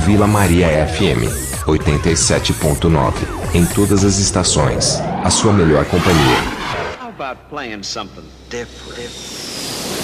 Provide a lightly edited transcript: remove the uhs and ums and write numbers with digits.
Vila Maria FM 87.9. Em todas as estações, a sua melhor companhia. How about playing something different?